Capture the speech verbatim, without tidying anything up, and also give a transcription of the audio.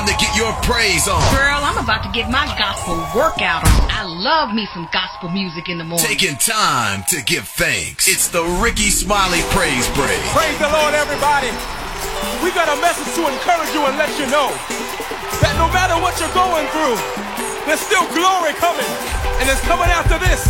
To get your praise on. Girl, I'm about to get my gospel workout on. I love me some gospel music in the morning. Taking time to give thanks. It's the Rickey Smiley Praise Break. Praise the Lord, everybody. We got a message to encourage you and let you know that no matter what you're going through, there's still glory coming, and it's coming after this.